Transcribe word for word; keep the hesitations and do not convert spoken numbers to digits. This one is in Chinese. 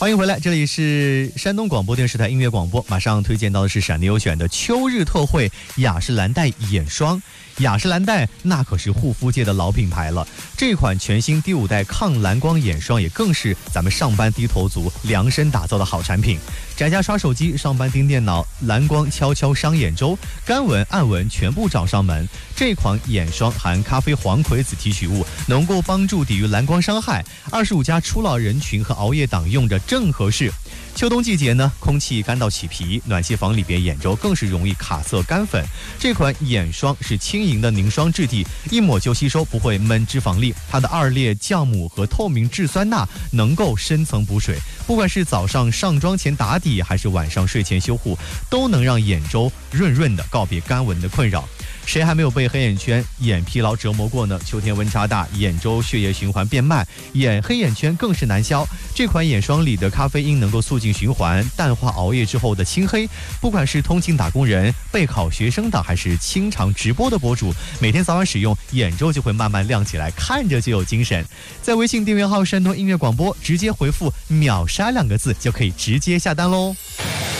欢迎回来，这里是山东广播电视台音乐广播，马上推荐到的是闪电优选的秋日特惠雅诗兰黛眼霜。雅诗兰黛那可是护肤界的老品牌了，这款全新第五代抗蓝光眼霜也更是咱们上班低头族量身打造的好产品。宅家刷手机，上班盯电脑，蓝光悄悄伤眼周，干纹暗纹全部找上门。这款眼霜含咖啡黄葵子提取物，能够帮助抵御蓝光伤害，二十五加初老人群和熬夜党用着正合适。秋冬季节呢，空气干到起皮，暖气房里边眼周更是容易卡色干粉。这款眼霜是轻盈的凝霜质地，一抹就吸收，不会闷脂肪粒。它的二裂酵母和透明质酸钠能够深层补水，不管是早上上妆前打底，还是晚上睡前修护，都能让眼周润润的告别干纹的困扰。谁还没有被黑眼圈、眼疲劳折磨过呢？秋天温差大，眼周血液循环变慢，眼黑眼圈更是难消。这款眼霜里的咖啡因能够促进循环，淡化熬夜之后的青黑。不管是通勤打工人、备考学生党，还是清场直播的博主，每天早晚使用，眼周就会慢慢亮起来，看着就有精神。在微信订阅号山东音乐广播，直接回复秒杀两个字就可以直接下单喽。